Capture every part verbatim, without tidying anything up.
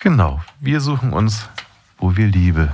Genau, wir suchen uns, wo wir Liebe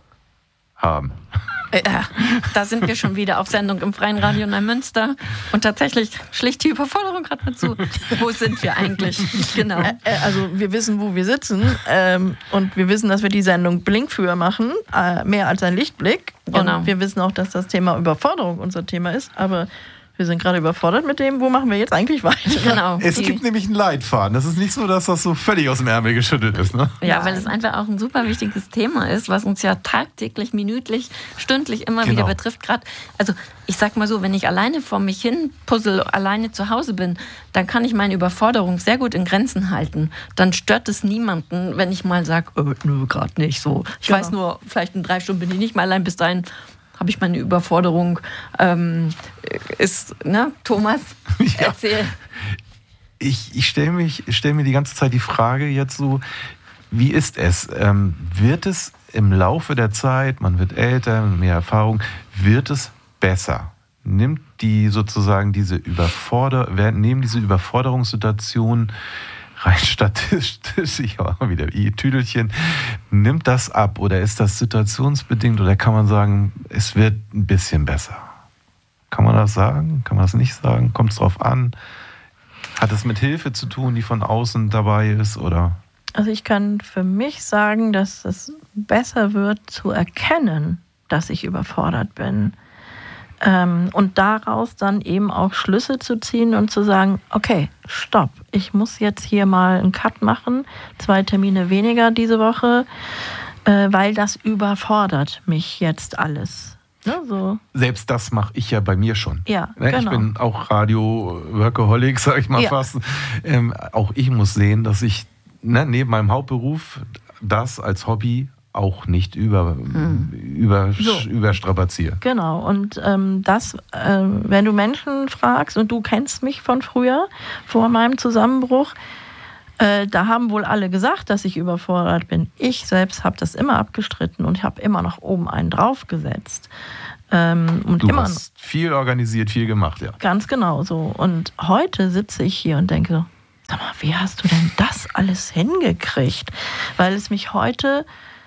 haben. Ja, da sind wir schon wieder auf Sendung im Freien Radio Neumünster. Und tatsächlich schlicht die Überforderung gerade mal zu. Wo sind wir eigentlich? Genau. Äh, also wir wissen, wo wir sitzen. Ähm, und wir wissen, dass wir die Sendung Blinkführer machen. Äh, mehr als ein Lichtblick. Genau. Und wir wissen auch, dass das Thema Überforderung unser Thema ist. Aber wir sind gerade überfordert mit dem, wo machen wir jetzt eigentlich weiter? Genau. Es Die, gibt nämlich einen Leitfaden. Das ist nicht so, dass das so völlig aus dem Ärmel geschüttelt ist. Ne? ja, weil es einfach auch ein super wichtiges Thema ist, was uns ja tagtäglich, minütlich, stündlich immer Genau. wieder betrifft. Gerade, also ich sag mal so, wenn ich alleine vor mich hin puzzle, alleine zu Hause bin, dann kann ich meine Überforderung sehr gut in Grenzen halten. Dann stört es niemanden, wenn ich mal sage, äh, nö, gerade nicht so. Ich Genau. weiß nur, vielleicht in drei Stunden bin ich nicht mehr allein, bis dahin habe ich meine Überforderung. Ähm, ist, ne, Thomas, Ja. erzähl. Ich, ich stelle mich, stell mir die ganze Zeit die Frage jetzt so, wie ist es? Ähm, wird es im Laufe der Zeit, man wird älter, mehr Erfahrung, wird es besser? Nimmt die sozusagen diese Überforder, werden, nehmen diese Überforderungssituationen rein statistisch, ich habe mal wieder i-Tüdelchen, nimmt das ab oder ist das situationsbedingt oder kann man sagen, es wird ein bisschen besser? Kann man das sagen? Kann man das nicht sagen? Kommt es drauf an? Hat es mit Hilfe zu tun, die von außen dabei ist, oder? Also ich kann für mich sagen, dass es besser wird zu erkennen, dass ich überfordert bin. Ähm, und daraus dann eben auch Schlüsse zu ziehen und zu sagen, okay, stopp, ich muss jetzt hier mal einen Cut machen, zwei Termine weniger diese Woche, äh, weil das überfordert mich jetzt alles. Ne, so. Selbst das mache ich ja bei mir schon. Ja, Ne, ich genau. bin auch Radio-Workaholic, sag ich mal Ja. fast. Ähm, auch ich muss sehen, dass ich ne, neben meinem Hauptberuf das als Hobby auch nicht über, Hm. über, So. überstrapaziere. Genau, und ähm, das, äh, wenn du Menschen fragst, und du kennst mich von früher, vor meinem Zusammenbruch, äh, da haben wohl alle gesagt, dass ich überfordert bin. Ich selbst habe das immer abgestritten und habe immer noch oben einen draufgesetzt. Ähm, und Du immer hast viel organisiert, viel gemacht, ja. ganz genau so. Und heute sitze ich hier und denke so, sag mal, wie hast du denn das alles hingekriegt? Weil es mich heute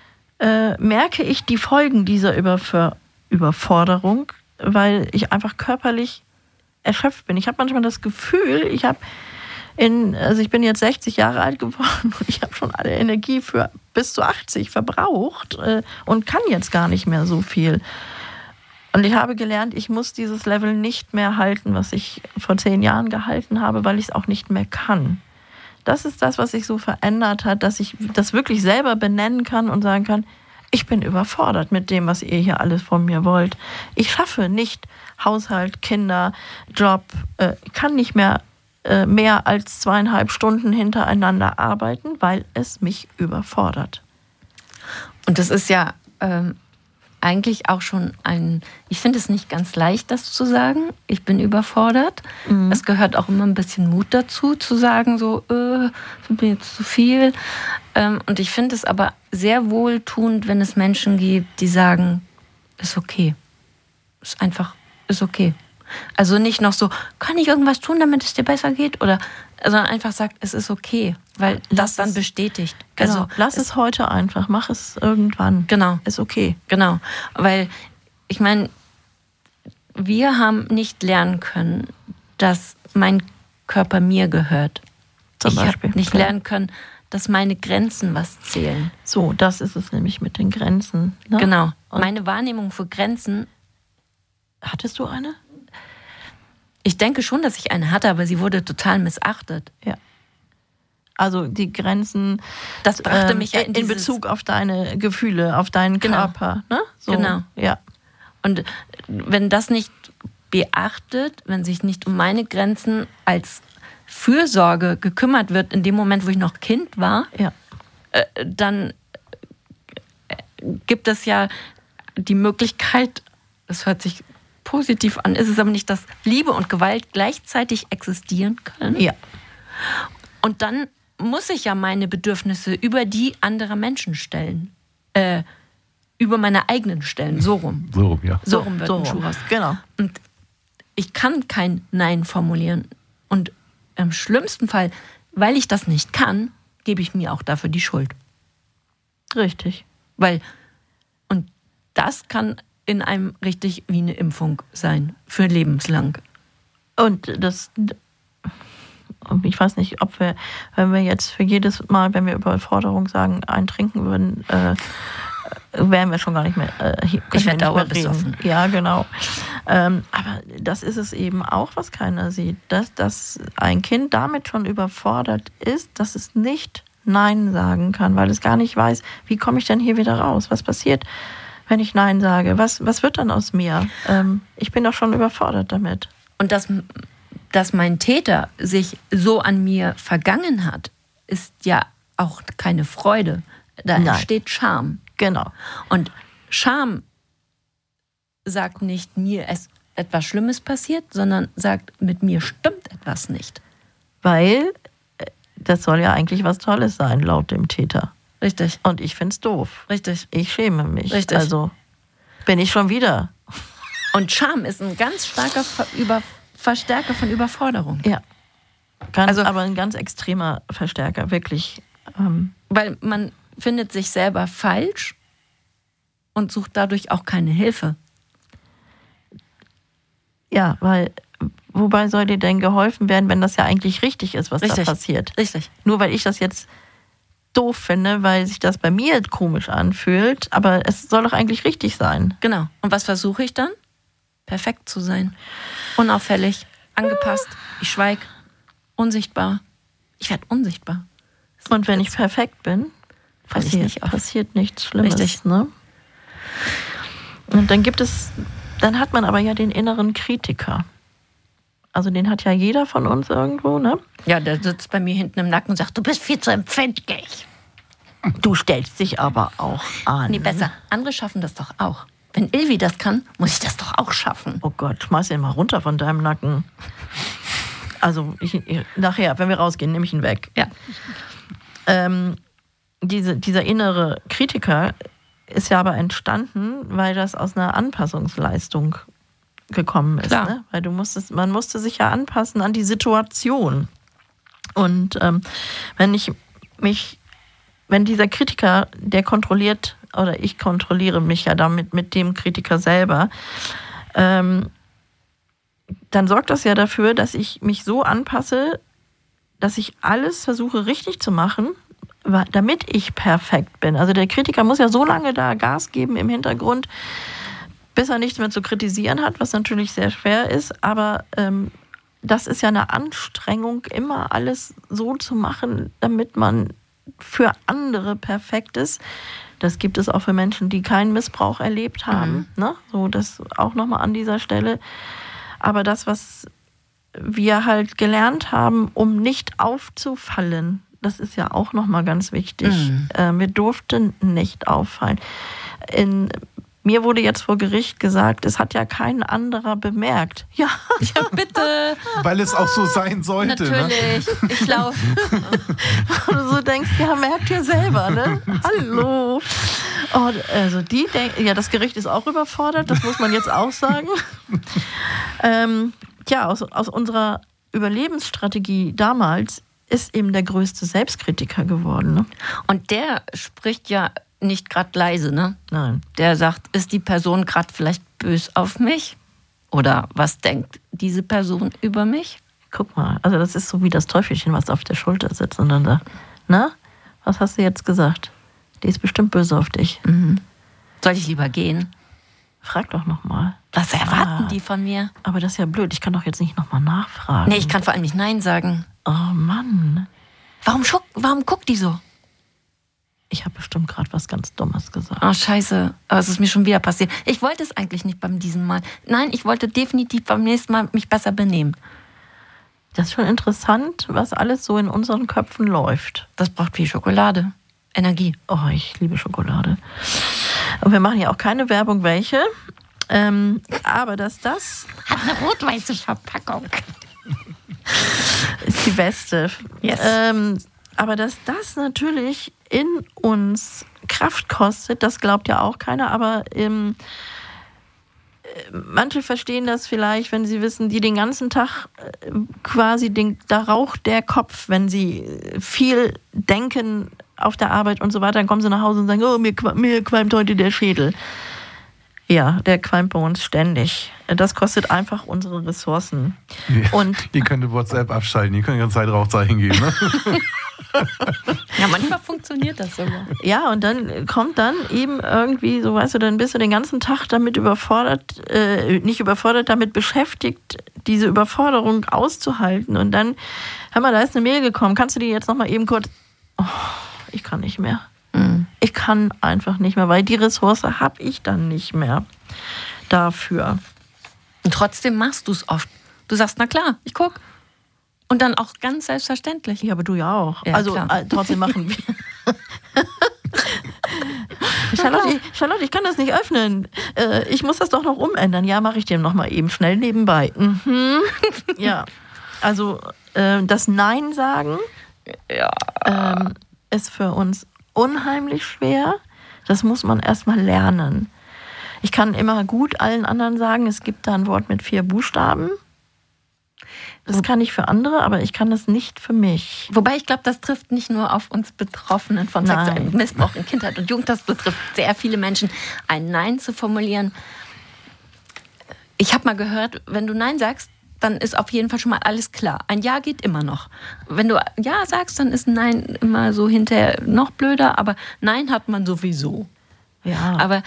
äh, merke ich die Folgen dieser Überver- Überforderung, weil ich einfach körperlich erschöpft bin. Ich habe manchmal das Gefühl, ich habe in, also ich bin jetzt sechzig Jahre alt geworden und ich habe schon alle Energie für bis zu achtzig verbraucht äh, und kann jetzt gar nicht mehr so viel. Und ich habe gelernt, ich muss dieses Level nicht mehr halten, was ich vor zehn Jahren gehalten habe, weil ich es auch nicht mehr kann. Das ist das, was sich so verändert hat, dass ich das wirklich selber benennen kann und sagen kann, ich bin überfordert mit dem, was ihr hier alles von mir wollt. Ich schaffe nicht Haushalt, Kinder, Job, äh, kann nicht mehr äh, mehr als zweieinhalb Stunden hintereinander arbeiten, weil es mich überfordert. Und das ist ja ähm, eigentlich auch schon ein, ich finde es nicht ganz leicht, das zu sagen. Ich bin überfordert. Mhm. Es gehört auch immer ein bisschen Mut dazu, zu sagen, so, äh, das ist mir jetzt zu viel. Ähm, und ich finde es aber sehr wohltuend, wenn es Menschen gibt, die sagen, ist okay. Ist einfach, ist okay. Also nicht noch so, kann ich irgendwas tun, damit es dir besser geht? Oder, sondern einfach sagt, es ist okay. Weil Lass das dann es- bestätigt. Genau, Also, lass es heute einfach, mach es irgendwann. Genau. Ist okay. Genau, weil ich meine, wir haben nicht lernen können, dass mein Körper mir gehört. Zum ich Beispiel, habe nicht klar. lernen können, dass meine Grenzen was zählen. So, das ist es nämlich mit den Grenzen. Ne? Genau. Und Meine Wahrnehmung für Grenzen, hattest du eine? ich denke schon, dass ich eine hatte, aber sie wurde total missachtet. Ja. Also die Grenzen Das brachte ähm, mich ja in, in dieses, Bezug auf deine Gefühle, auf deinen Genau. Körper. Ne? So, Genau. Ja. Und wenn das nicht beachtet, wenn sich nicht um meine Grenzen als Fürsorge gekümmert wird, in dem Moment, wo ich noch Kind war, Ja. äh, dann äh, gibt es ja die Möglichkeit, das hört sich positiv an, ist es aber nicht, dass Liebe und Gewalt gleichzeitig existieren können. Ja. Und dann muss ich ja meine Bedürfnisse über die anderer Menschen stellen. Äh, über meine eigenen stellen, so rum. So rum, ja. So rum wird so ein Schuh rum. raus. Genau. Und ich kann kein Nein formulieren. Und im schlimmsten Fall, weil ich das nicht kann, gebe ich mir auch dafür die Schuld. Richtig. Weil, und das kann in einem richtig wie eine Impfung sein, für lebenslang. Und das, ich weiß nicht, ob wir, wenn wir jetzt für jedes Mal, wenn wir über Forderung sagen, eintrinken würden, äh, wären wir schon gar nicht mehr. Äh, ich werde dauerbesoffen. Ja, genau. Ähm, aber das ist es eben auch, was keiner sieht, dass, dass ein Kind damit schon überfordert ist, dass es nicht Nein sagen kann, weil es gar nicht weiß, wie komme ich denn hier wieder raus? Was passiert, wenn ich Nein sage? Was, was wird dann aus mir? Ähm, ich bin doch schon überfordert damit. Und dass, dass mein Täter sich so an mir vergangen hat, ist ja auch keine Freude. Da Nein. entsteht Scham. Genau. Und Scham sagt nicht, mir ist etwas Schlimmes passiert, sondern sagt, mit mir stimmt etwas nicht. Weil das soll ja eigentlich was Tolles sein, laut dem Täter. Richtig. Und ich find's doof. Richtig. Ich schäme mich. Richtig. Also bin ich schon wieder. Und Scham ist ein ganz starker Ver- Über- Verstärker von Überforderung. Ja. Ganz, Also- aber ein ganz extremer Verstärker, wirklich. Ähm, Weil man findet sich selber falsch und sucht dadurch auch keine Hilfe. ja, weil, wobei soll dir denn geholfen werden, wenn das ja eigentlich richtig ist, was Richtig. da passiert? Richtig. Nur weil ich das jetzt doof finde, weil sich das bei mir komisch anfühlt, aber es soll doch eigentlich richtig sein. Genau. Und was versuche ich dann? Perfekt zu sein. Unauffällig, angepasst. Ich schweig. Unsichtbar. Ich werde unsichtbar. Und wenn ich perfekt bin, Fall ich passiert, nicht auf. passiert nichts Schlimmes. Richtig. Ne? Und dann gibt es, dann hat man aber ja den inneren Kritiker. Also den hat ja jeder von uns irgendwo, ne? Ja, der sitzt bei mir hinten im Nacken und sagt, du bist viel zu empfindlich. Du stellst dich aber auch an. Nee, besser. Andere schaffen das doch auch. Wenn Ilvi das kann, muss ich das doch auch schaffen. Oh Gott, schmeiß ihn mal runter von deinem Nacken. Also ich, ich, nachher, wenn wir rausgehen, nehme ich ihn weg. Ja. Ähm, diese, dieser innere Kritiker ist ja aber entstanden, weil das aus einer Anpassungsleistung gekommen ist. Klar. Ne? Weil du musstest, man musste sich ja anpassen an die Situation. Und ähm, wenn ich mich, wenn dieser Kritiker, der kontrolliert, oder ich kontrolliere mich ja damit mit dem Kritiker selber, ähm, dann sorgt das ja dafür, dass ich mich so anpasse, dass ich alles versuche richtig zu machen, damit ich perfekt bin. Also der Kritiker muss ja so lange da Gas geben im Hintergrund, bis er nichts mehr zu kritisieren hat, was natürlich sehr schwer ist. Aber ähm, das ist ja eine Anstrengung, immer alles so zu machen, damit man für andere perfekt ist. Das gibt es auch für Menschen, die keinen Missbrauch erlebt haben. Mhm. Ne? So, das auch nochmal an dieser Stelle. Aber das, was wir halt gelernt haben, um nicht aufzufallen, das ist ja auch nochmal ganz wichtig. Mhm. Äh, wir durften nicht auffallen. In, mir wurde jetzt vor Gericht gesagt, es hat ja kein anderer bemerkt. Ja, ja bitte. Weil es auch so sein sollte. Natürlich. Ne? Ich laufe. Und du so denkst, ja, merkt ihr selber, ne? Hallo. Oh, also die denken, ja, das Gericht ist auch überfordert, das muss man jetzt auch sagen. ähm, ja, aus, aus unserer Überlebensstrategie damals ist eben der größte Selbstkritiker geworden. Ne? Und der spricht ja nicht gerade leise, ne? Nein. Der sagt, ist die Person gerade vielleicht bös auf mich? Oder was denkt diese Person über mich? Guck mal, also das ist so wie das Teufelchen, was auf der Schulter sitzt und dann sagt, na, was hast du jetzt gesagt? Die ist bestimmt böse auf dich. Mhm. Soll ich lieber gehen? Frag doch nochmal. Was erwarten ah, die von mir? Aber das ist ja blöd, ich kann doch jetzt nicht nochmal nachfragen. Nee, ich kann vor allem nicht Nein sagen. Oh Mann. Warum, schuck, warum guckt die so? Ich habe bestimmt gerade was ganz Dummes gesagt. Oh, scheiße. Aber es ist mir schon wieder passiert. Ich wollte es eigentlich nicht beim diesem Mal. Nein, ich wollte definitiv beim nächsten Mal mich besser benehmen. Das ist schon interessant, was alles so in unseren Köpfen läuft. Das braucht viel Schokolade. Energie. Oh, ich liebe Schokolade. Und wir machen ja auch keine Werbung, welche. Ähm, aber dass das... Hat eine rot-weiße Verpackung. Ist die beste. Yes. Ähm, aber dass das natürlich in uns Kraft kostet, das glaubt ja auch keiner. Aber ähm, manche verstehen das vielleicht, wenn sie wissen, die den ganzen Tag quasi, den, da raucht der Kopf, wenn sie viel denken auf der Arbeit und so weiter, dann kommen sie nach Hause und sagen, oh, mir, mir qualmt heute der Schädel. Ja, der qualmt bei uns ständig. Das kostet einfach unsere Ressourcen. Ja, und ihr könnt WhatsApp abschalten, ihr könnt die ganze Zeit Rauchzeichen geben. Ne? Ja, manchmal funktioniert das sogar. Ja, und dann kommt dann eben irgendwie, so weißt du, dann bist du den ganzen Tag damit überfordert, äh, nicht überfordert, damit beschäftigt, diese Überforderung auszuhalten. Und dann, hör mal, da ist eine Mail gekommen, kannst du die jetzt nochmal eben kurz... Oh, ich kann nicht mehr. Mhm. Ich kann einfach nicht mehr, weil die Ressource habe ich dann nicht mehr dafür. Und trotzdem machst du es oft. Du sagst, na klar, ich guck. Und dann auch ganz selbstverständlich. Ja, aber du ja auch. Ja, also äh, trotzdem machen wir. Charlotte, ich, Charlotte, ich kann das nicht öffnen. Äh, ich muss das doch noch umändern. Ja, mache ich dir noch mal eben schnell nebenbei. Mhm. Ja, also äh, das Nein sagen ja. ähm, ist für uns unheimlich schwer. Das muss man erstmal lernen. Ich kann immer gut allen anderen sagen, es gibt da ein Wort mit vier Buchstaben. Das kann ich für andere, aber ich kann das nicht für mich. Wobei ich glaube, das trifft nicht nur auf uns Betroffenen von sexuellem Missbrauch in Kindheit und Jugend. Das betrifft sehr viele Menschen, ein Nein zu formulieren. Ich habe mal gehört, wenn du Nein sagst, dann ist auf jeden Fall schon mal alles klar. Ein Ja geht immer noch. Wenn du Ja sagst, dann ist ein Nein immer so hinterher noch blöder, aber Nein hat man sowieso. Ja. Aber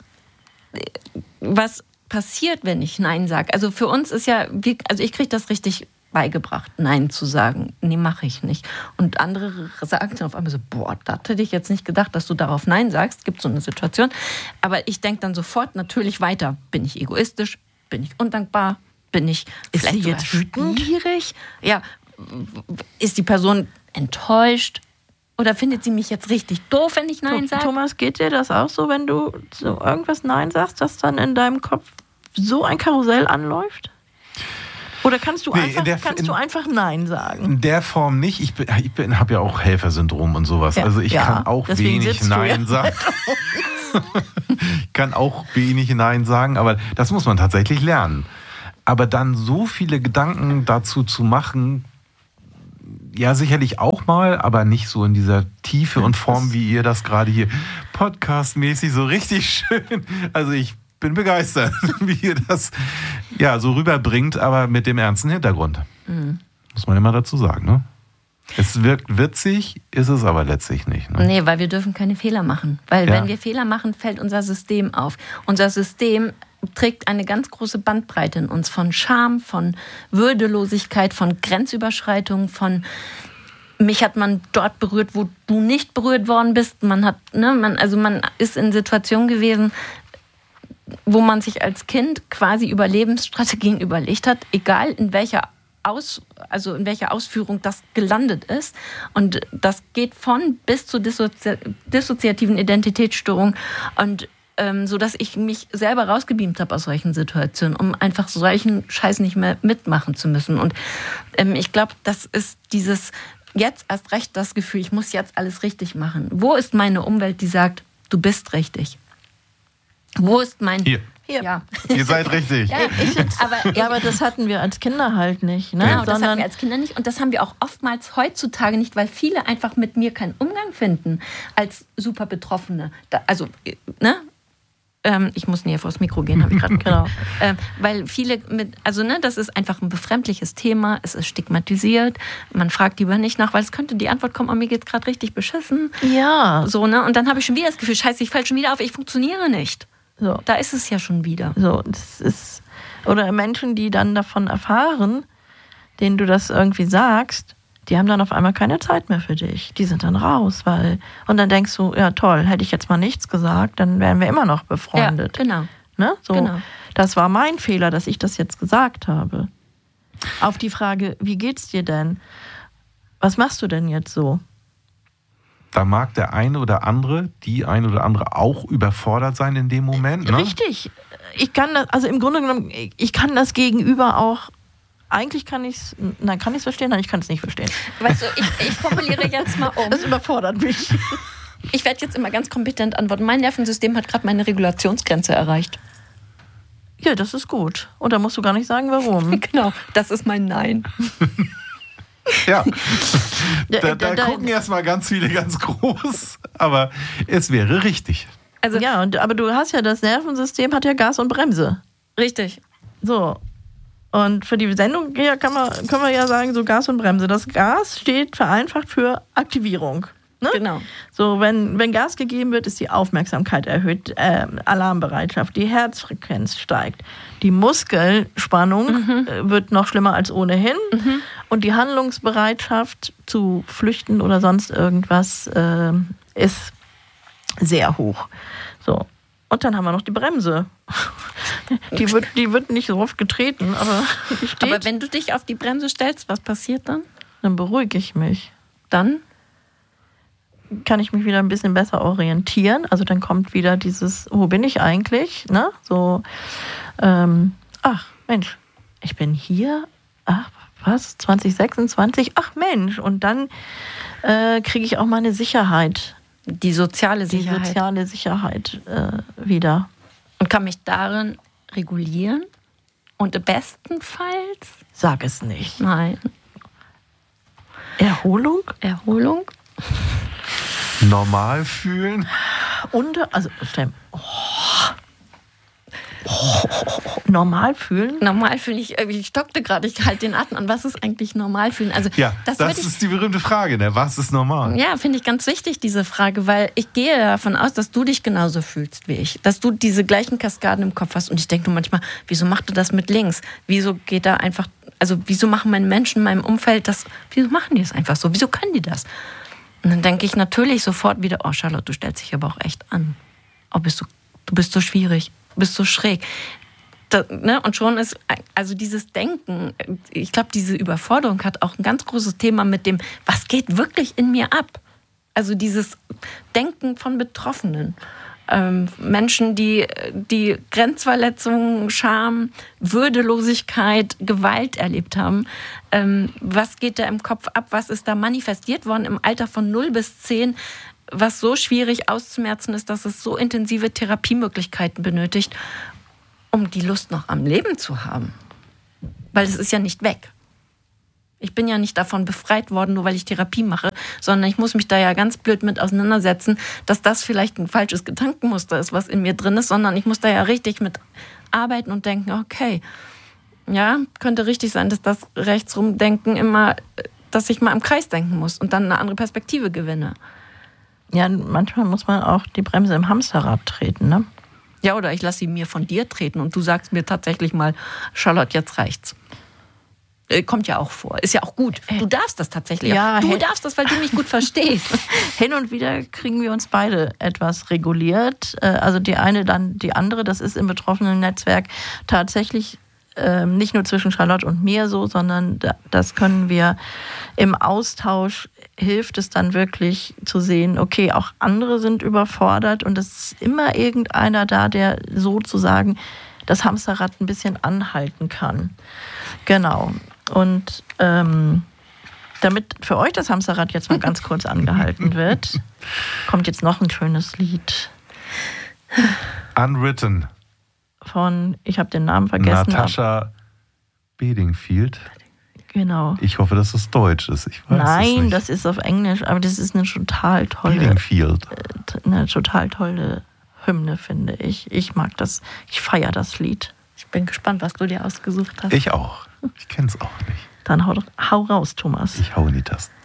was passiert, wenn ich Nein sage? Also für uns ist ja, also ich kriege das richtig beigebracht, Nein zu sagen. Nee, mache ich nicht. Und andere sagen dann auf einmal so, boah, das hätte ich jetzt nicht gedacht, dass du darauf Nein sagst. Gibt so eine Situation. Aber ich denke dann sofort natürlich weiter. Bin ich egoistisch? Bin ich undankbar? Bin ich ist vielleicht sie jetzt wütend? Schwierig? Ja. Ist die Person enttäuscht? Oder findet sie mich jetzt richtig doof, wenn ich Nein sage? Thomas, geht dir das auch so, wenn du so irgendwas Nein sagst, dass dann in deinem Kopf so ein Karussell anläuft? Oder kannst du, nee, einfach, der, kannst in, du einfach Nein sagen? In der Form nicht. Ich, bin, ich bin, habe ja auch Helfersyndrom und sowas. Ja, also ich ja, kann auch wenig Nein sagen. Ich kann auch wenig Nein sagen, aber das muss man tatsächlich lernen. Aber dann so viele Gedanken dazu zu machen, ja, sicherlich auch mal, aber nicht so in dieser Tiefe und Form, wie ihr das gerade hier podcastmäßig so richtig schön. Also ich bin begeistert, wie ihr das ja so rüberbringt, aber mit dem ernsten Hintergrund. Mhm. Muss man immer dazu sagen, ne? Es wirkt witzig, ist es aber letztlich nicht. Ne? Nee, weil wir dürfen keine Fehler machen. Weil Ja. wenn wir Fehler machen, fällt unser System auf. Unser System trägt eine ganz große Bandbreite in uns von Scham, von Würdelosigkeit, von Grenzüberschreitung, von mich hat man dort berührt, wo du nicht berührt worden bist. Man hat, ne, man, also man ist in Situationen gewesen, wo man sich als Kind quasi Überlebensstrategien überlegt hat, egal in welcher Aus, also in welcher Ausführung das gelandet ist. Und das geht von bis zur dissozi- dissoziativen Identitätsstörung und ähm, so dass ich mich selber rausgebeamt habe aus solchen Situationen, um einfach solchen Scheiß nicht mehr mitmachen zu müssen. Und ähm, ich glaube, das ist dieses jetzt erst recht das Gefühl, ich muss jetzt alles richtig machen. Wo ist meine Umwelt, die sagt, du bist richtig? Wo ist mein... Hier. Hier. Ja. Ihr seid richtig. Ja, ich, aber, Ja, aber das hatten wir als Kinder halt nicht. Ne? Genau, das Sondern hatten wir als Kinder nicht. Und das haben wir auch oftmals heutzutage nicht, weil viele einfach mit mir keinen Umgang finden als super Betroffene. Da, also, ne? Ähm, ich muss näher vors Mikro gehen, habe ich gerade genau. Ähm, weil viele mit, also ne, das ist einfach ein befremdliches Thema, es ist stigmatisiert, man fragt lieber nicht nach, weil es könnte die Antwort kommen, oh, mir geht's gerade richtig beschissen. Ja. So, ne? Und dann habe ich schon wieder das Gefühl, scheiße, ich falle schon wieder auf, ich funktioniere nicht. So. Da ist es ja schon wieder. So, das ist, oder Menschen, die dann davon erfahren, denen du das irgendwie sagst, die haben dann auf einmal keine Zeit mehr für dich. Die sind dann raus, weil, und dann denkst du, ja toll, hätte ich jetzt mal nichts gesagt, dann wären wir immer noch befreundet. Ja, genau. Ne? So, Genau. Das war mein Fehler, dass ich das jetzt gesagt habe. Auf die Frage, wie geht's dir denn? Was machst du denn jetzt so? Da mag der eine oder andere, die eine oder andere auch überfordert sein in dem Moment. Ne? Richtig. Ich kann das, also im Grunde genommen, ich kann das Gegenüber auch, eigentlich kann ich es, nein, kann ich es verstehen? Nein, ich kann es nicht verstehen. Weißt du, ich, ich formuliere jetzt mal um. Das überfordert mich. Ich werde jetzt immer ganz kompetent antworten. Mein Nervensystem hat gerade meine Regulationsgrenze erreicht. Ja, das ist gut. Und da musst du gar nicht sagen, warum. Genau, das ist mein Nein. Ja, da, da, da gucken erstmal ganz viele ganz groß, aber es wäre richtig. Also, ja, und, aber du hast ja, das Nervensystem hat ja Gas und Bremse. Richtig. So. Und für die Sendung ja, kann man, können wir ja sagen, so Gas und Bremse. Das Gas steht vereinfacht für Aktivierung. Ne? Genau. So, wenn, wenn Gas gegeben wird, ist die Aufmerksamkeit erhöht, äh, Alarmbereitschaft, die Herzfrequenz steigt, die Muskelspannung mhm. äh, wird noch schlimmer als ohnehin mhm. und die Handlungsbereitschaft zu flüchten oder sonst irgendwas äh, ist sehr hoch. So. Und dann haben wir noch die Bremse. Die wird, die wird nicht so oft getreten, aber die steht. Aber wenn du dich auf die Bremse stellst, was passiert dann? Dann beruhige ich mich. Dann kann ich mich wieder ein bisschen besser orientieren. Also dann kommt wieder dieses, wo bin ich eigentlich? Ne? So, ähm, ach Mensch, ich bin hier. Ach, was? zwanzig sechsundzwanzig? Ach Mensch. Und dann äh, kriege ich auch meine Sicherheit. Die soziale Sicherheit. Die soziale Sicherheit äh, wieder. Und kann mich darin regulieren? Und bestenfalls? Sag es nicht. Nein. Erholung? Erholung? Normal fühlen? Und, also, oh. Oh. Normal fühlen? Normal fühlen, ich, ich stockte gerade, ich halte den Atem an. Was ist eigentlich normal fühlen? Also, ja, das, das ist ich, die berühmte Frage, ne? Was ist normal? Ja, finde ich ganz wichtig, diese Frage, weil ich gehe davon aus, dass du dich genauso fühlst wie ich. Dass du diese gleichen Kaskaden im Kopf hast. Und ich denke nur manchmal, wieso macht du das mit links? Wieso geht da einfach, also wieso machen meine Menschen in meinem Umfeld das, wieso machen die das einfach so? Wieso können die das? Und dann denke ich natürlich sofort wieder, oh Charlotte, du stellst dich aber auch echt an. Oh, bist du, du bist so schwierig, du bist so schräg. Da, ne? Und schon ist, also dieses Denken, ich glaube, diese Überforderung hat auch ein ganz großes Thema mit dem, was geht wirklich in mir ab? Also dieses Denken von Betroffenen. Ähm, Menschen, die, die Grenzverletzungen, Scham, Würdelosigkeit, Gewalt erlebt haben. Ähm, was geht da im Kopf ab? Was ist da manifestiert worden im Alter von null bis zehn, was so schwierig auszumerzen ist, dass es so intensive Therapiemöglichkeiten benötigt, um die Lust noch am Leben zu haben? Weil es ist ja nicht weg. Ich bin ja nicht davon befreit worden, nur weil ich Therapie mache, sondern ich muss mich da ja ganz blöd mit auseinandersetzen, dass das vielleicht ein falsches Gedankenmuster ist, was in mir drin ist, sondern ich muss da ja richtig mit arbeiten und denken, okay, ja, könnte richtig sein, dass das Rechtsrumdenken immer, dass ich mal im Kreis denken muss und dann eine andere Perspektive gewinne. Ja, manchmal muss man auch die Bremse im Hamsterrad treten, ne? Ja, oder ich lasse sie mir von dir treten und du sagst mir tatsächlich mal, Charlotte, jetzt reicht's. Kommt ja auch vor. Ist ja auch gut. Du darfst das tatsächlich. Ja, du darfst das, weil du mich gut verstehst. Hin und wieder kriegen wir uns beide etwas reguliert. Also die eine, dann die andere. Das ist im betroffenen Netzwerk tatsächlich ähm, nicht nur zwischen Charlotte und mir so, sondern das können wir im Austausch, hilft es dann wirklich zu sehen, okay, auch andere sind überfordert und es ist immer irgendeiner da, der sozusagen das Hamsterrad ein bisschen anhalten kann. Genau. Und ähm, damit für euch das Hamsterrad jetzt mal ganz kurz angehalten wird, kommt jetzt noch ein schönes Lied. Unwritten. Von, ich habe den Namen vergessen. Natascha Bedingfield. Genau. Ich hoffe, dass das Deutsch ist. Ich weiß Nein, es nicht. das ist auf Englisch, aber das ist eine total tolle, Bedingfield. eine total tolle Hymne, finde ich. Ich mag das, ich feiere das Lied. Ich bin gespannt, was du dir ausgesucht hast. Ich auch. Ich kenne es auch nicht. Dann hau, hau raus, Thomas. Ich hau in die Tasten.